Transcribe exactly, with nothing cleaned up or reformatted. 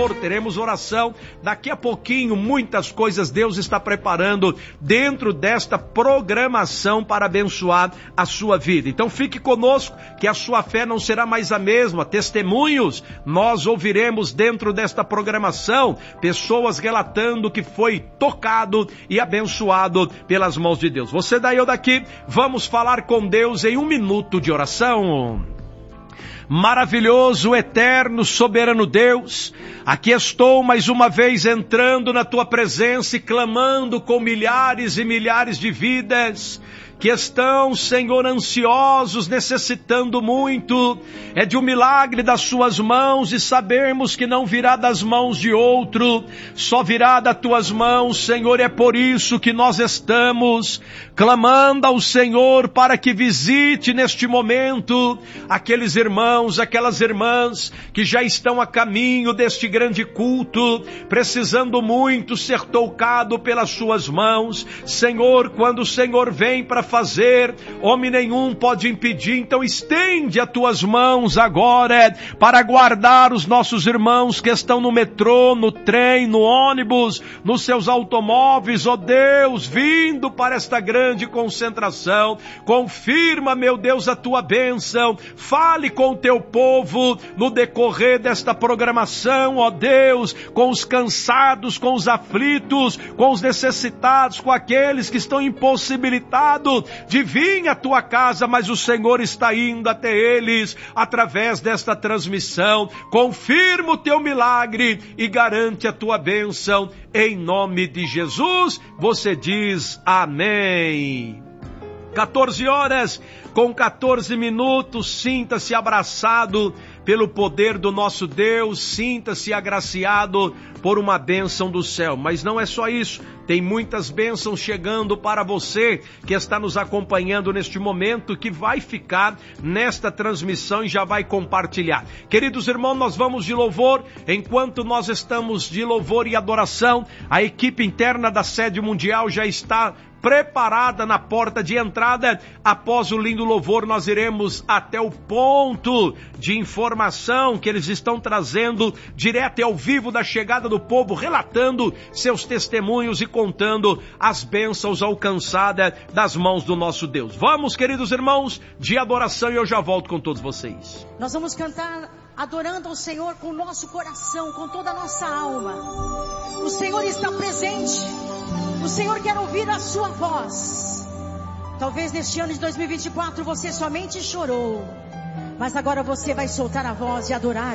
louvor, teremos oração. Daqui a pouquinho, muitas coisas Deus está preparando dentro desta programação para abençoar a sua vida. Então fique conosco, que a sua fé não será mais a mesma. Testemunhos nós ouviremos dentro desta programação, pessoas relatando que foi tocado e abençoado pelas mãos de Deus. Você daí ou daqui, vamos falar com Deus em um minuto de oração. Maravilhoso, eterno, soberano Deus, aqui estou mais uma vez entrando na tua presença e clamando com milhares e milhares de vidas que estão, Senhor, ansiosos, necessitando muito, é de um milagre das suas mãos, e sabermos que não virá das mãos de outro, só virá das tuas mãos, Senhor. É por isso que nós estamos clamando ao Senhor para que visite neste momento aqueles irmãos, aquelas irmãs que já estão a caminho deste grande culto, precisando muito ser tocado pelas suas mãos. Senhor, quando o Senhor vem para fazer, homem nenhum pode impedir. Então estende as tuas mãos agora para guardar os nossos irmãos que estão no metrô, no trem, no ônibus, nos seus automóveis, ó Deus, vindo para esta grande concentração. Confirma, meu Deus, a tua bênção. Fale com o teu povo no decorrer desta programação, ó Deus, com os cansados, com os aflitos, com os necessitados, com aqueles que estão impossibilitados de vir à tua casa, mas o Senhor está indo até eles através desta transmissão. Confirma o teu milagre e garante a tua bênção em nome de Jesus. Você diz amém. quatorze horas com quatorze minutos, sinta-se abraçado pelo poder do nosso Deus, sinta-se agraciado por uma bênção do céu. Mas não é só isso, tem muitas bênçãos chegando para você que está nos acompanhando neste momento, que vai ficar nesta transmissão e já vai compartilhar. Queridos irmãos, nós vamos de louvor. Enquanto nós estamos de louvor e adoração, a equipe interna da sede mundial já está preparada na porta de entrada. Após o lindo louvor, nós iremos até o ponto de informação que eles estão trazendo direto e ao vivo da chegada do povo, relatando seus testemunhos e contando as bênçãos alcançadas das mãos do nosso Deus. Vamos, queridos irmãos, de adoração, e eu já volto com todos vocês. Nós vamos cantar adorando ao Senhor com o nosso coração, com toda a nossa alma. O Senhor está presente. O Senhor quer ouvir a sua voz. Talvez neste ano de dois mil e vinte e quatro você somente chorou, mas agora você vai soltar a voz e adorar.